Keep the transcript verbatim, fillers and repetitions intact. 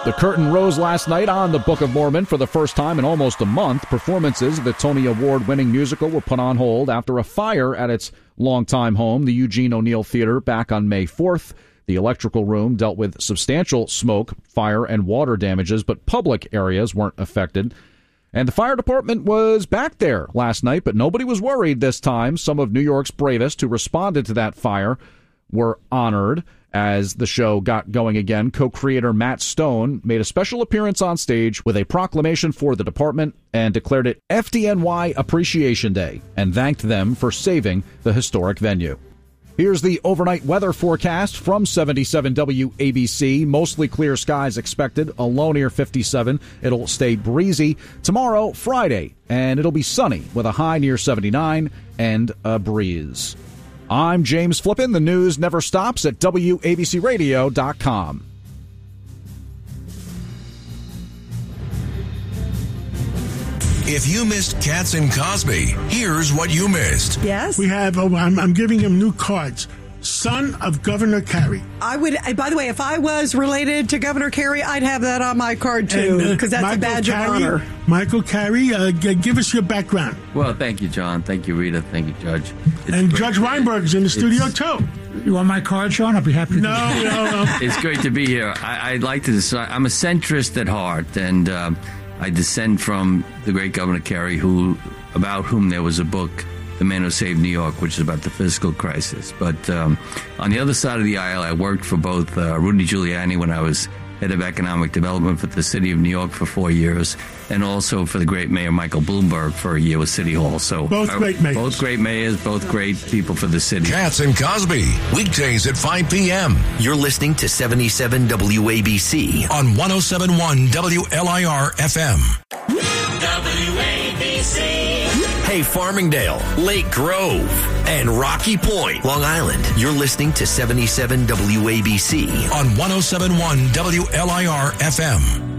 The curtain rose last night on the Book of Mormon for the first time in almost a month. Performances of the Tony Award-winning musical were put on hold after a fire at its longtime home, the Eugene O'Neill Theater, back on May fourth. The electrical room dealt with substantial smoke, fire, and water damages, but public areas weren't affected. And the fire department was back there last night, but nobody was worried this time. Some of New York's bravest who responded to that fire were honored as the show got going again. Co-creator Matt Stone made a special appearance on stage with a proclamation for the department and declared it F D N Y Appreciation Day and thanked them for saving the historic venue. Here's the overnight weather forecast from seventy-seven W A B C. Mostly clear skies expected, a low near fifty-seven. It'll stay breezy tomorrow, Friday, and it'll be sunny with a high near seventy-nine and a breeze. I'm James Flippin. The news never stops at W A B C radio dot com. If you missed Katz and Cosby, here's what you missed. Yes? We have, oh, I'm, I'm giving him new cards. Son of Governor Carey. I would, by the way, if I was related to Governor Carey, I'd have that on my card, too, because uh, that's Michael a badge Carey, of honor. Michael Carey, uh, g- give us your background. Well, thank you, John. Thank you, Rita. Thank you, Judge. It's and great. Judge Weinberg's in the studio, too. You want my card, Sean? I'll be happy to No, no, no. It's great to be here. I, I'd like to decide. I'm a centrist at heart, and um, I descend from the great Governor Carey, who, about whom there was a book, The Man Who Saved New York, which is about the fiscal crisis. But um, on the other side of the aisle, I worked for both uh, Rudy Giuliani when I was head of economic development for the city of New York for four years, and also for the great mayor Michael Bloomberg for a year with City Hall. So both uh, great mayors. Both great mayors, both great people for the city. Katz and Cosby, weekdays at five p.m. You're listening to seventy-seven W A B C on one oh seven point one W L I R F M. W A B C. Hey, Farmingdale, Lake Grove, and Rocky Point, Long Island. You're listening to seventy-seven W A B C on one oh seven point one W L I R F M.